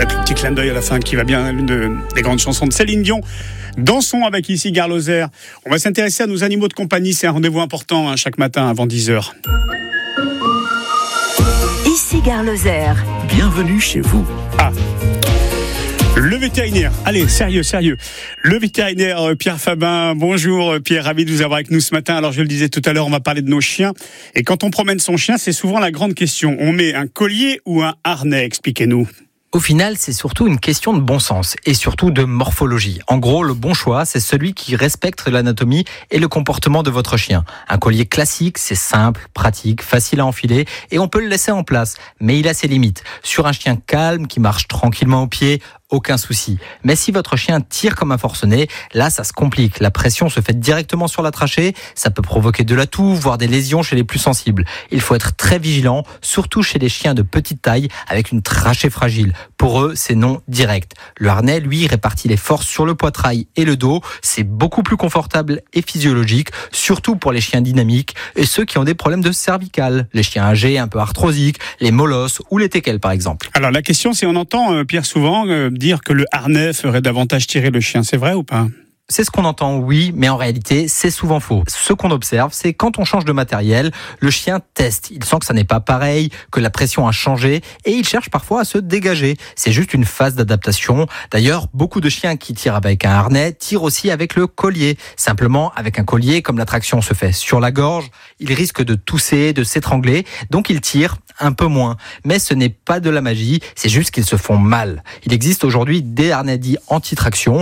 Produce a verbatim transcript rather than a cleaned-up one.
Avec le petit clin d'œil à la fin qui va bien, l'une de, des grandes chansons de Céline Dion. Dansons avec ici Gare Lozère. On va s'intéresser à nos animaux de compagnie. C'est un rendez-vous important hein, chaque matin avant dix heures. Ici Gare Lozère. Bienvenue chez vous. Ah. Le vétérinaire, allez, sérieux, sérieux. Le vétérinaire Pierre Fabin, bonjour Pierre, ravi de vous avoir avec nous ce matin. Alors je le disais tout à l'heure, on va parler de nos chiens. Et quand on promène son chien, c'est souvent la grande question. On met un collier ou un harnais, expliquez-nous. Au final, c'est surtout une question de bon sens et surtout de morphologie. En gros, le bon choix, c'est celui qui respecte l'anatomie et le comportement de votre chien. Un collier classique, c'est simple, pratique, facile à enfiler et on peut le laisser en place. Mais il a ses limites. Sur un chien calme qui marche tranquillement au pied, aucun souci. Mais si votre chien tire comme un forcené, là, ça se complique. La pression se fait directement sur la trachée. Ça peut provoquer de la toux, voire des lésions chez les plus sensibles. Il faut être très vigilant, surtout chez les chiens de petite taille avec une trachée fragile. Pour eux, c'est non direct. Le harnais, lui, répartit les forces sur le poitrail et le dos. C'est beaucoup plus confortable et physiologique, surtout pour les chiens dynamiques et ceux qui ont des problèmes de cervicales. Les chiens âgés, un peu arthrosiques, les molosses ou les teckels, par exemple. Alors la question, c'est on entend, euh, Pierre, souvent euh, dire que le harnais ferait davantage tirer le chien. C'est vrai ou pas ? C'est ce qu'on entend, oui, mais en réalité, c'est souvent faux. Ce qu'on observe, c'est quand on change de matériel, le chien teste. Il sent que ça n'est pas pareil, que la pression a changé, et il cherche parfois à se dégager. C'est juste une phase d'adaptation. D'ailleurs, beaucoup de chiens qui tirent avec un harnais tirent aussi avec le collier. Simplement, avec un collier, comme la traction se fait sur la gorge, il risque de tousser, de s'étrangler, donc il tire un peu moins. Mais ce n'est pas de la magie, c'est juste qu'ils se font mal. Il existe aujourd'hui des harnais dits anti-traction,